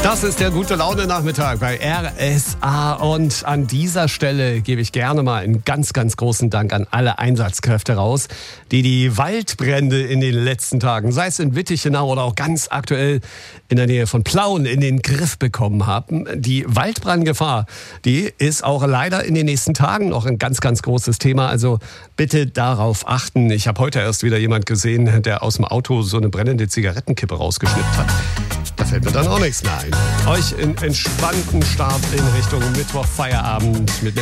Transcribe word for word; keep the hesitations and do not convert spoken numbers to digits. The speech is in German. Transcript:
Das ist der Gute-Laune-Nachmittag bei R S A. Und an dieser Stelle gebe ich gerne mal einen ganz, ganz großen Dank an alle Einsatzkräfte raus, die die Waldbrände in den letzten Tagen, sei es in Wittichenau oder auch ganz aktuell in der Nähe von Plauen, in den Griff bekommen haben. Die Waldbrandgefahr, die ist auch leider in den nächsten Tagen noch ein ganz, ganz großes Thema. Also bitte darauf achten. Ich habe heute erst wieder jemand gesehen, der aus dem Auto so eine brennende Zigarettenkippe rausgeschnippt hat. Da fällt mir dann auch nichts mehr ein. Euch einen entspannten Start in Richtung Mittwoch Feierabend mit